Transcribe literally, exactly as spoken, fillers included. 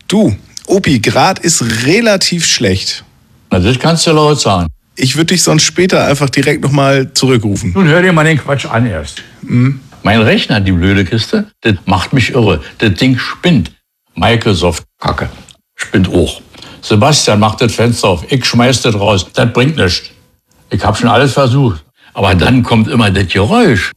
Du, Opi, Grad ist relativ schlecht. Na, das kannst du laut sagen. Ich würde dich sonst später einfach direkt nochmal zurückrufen. Nun hör dir mal den Quatsch an erst. Mhm. Mein Rechner, die blöde Kiste, das macht mich irre. Das Ding spinnt. Microsoft-Kacke. Spinnt auch. Sebastian macht das Fenster auf. Ich schmeiß das raus. Das bringt nichts. Ich habe schon alles versucht. Aber dann kommt immer das Geräusch.